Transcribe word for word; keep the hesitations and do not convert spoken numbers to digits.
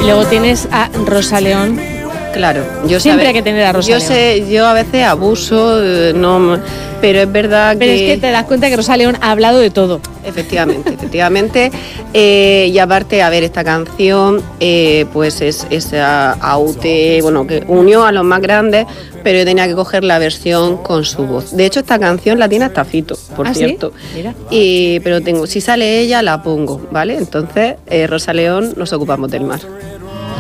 luego tienes a Rosa León. Claro, yo siempre sabe, hay que tener a Rosa yo León. sé, yo a veces abuso, eh, no, pero es verdad pero que... Pero es que te das cuenta que Rosa León ha hablado de todo. Efectivamente, efectivamente. Eh, y aparte, a ver, esta canción, eh, pues es esa Aute, bueno, que unió a los más grandes, pero yo tenía que coger la versión con su voz. De hecho, esta canción la tiene hasta Fito, por ¿Ah, cierto. ¿sí? Mira. Y, pero tengo, si sale ella, la pongo, ¿vale? Entonces, eh, Rosa León, nos ocupamos del mar.